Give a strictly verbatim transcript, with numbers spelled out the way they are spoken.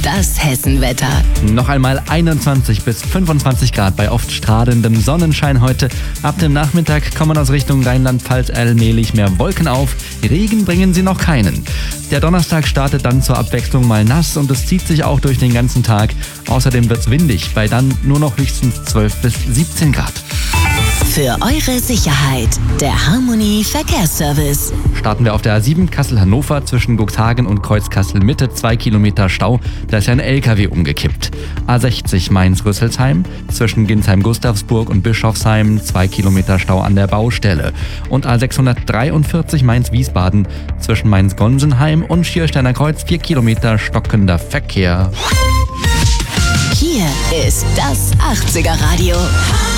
Das Hessenwetter. Noch einmal einundzwanzig bis fünfundzwanzig Grad bei oft strahlendem Sonnenschein heute. Ab dem Nachmittag kommen aus Richtung Rheinland-Pfalz allmählich mehr Wolken auf. Regen bringen sie noch keinen. Der Donnerstag startet dann zur Abwechslung mal nass und es zieht sich auch durch den ganzen Tag. Außerdem wird's windig, bei dann nur noch höchstens zwölf bis siebzehn Grad. Für eure Sicherheit, der Harmony Verkehrsservice. Starten wir auf der A sieben Kassel-Hannover zwischen Cuxhagen und Kreuz-Kassel-Mitte, zwei Kilometer Stau. Da ist ein L K W umgekippt. A sechzig Mainz-Rüsselsheim zwischen Ginsheim-Gustavsburg und Bischofsheim, zwei Kilometer Stau an der Baustelle. Und A sechshundertdreiundvierzig Mainz-Wiesbaden zwischen Mainz-Gonsenheim und Schiersteiner Kreuz, vier Kilometer stockender Verkehr. Hier ist das achtziger Radio.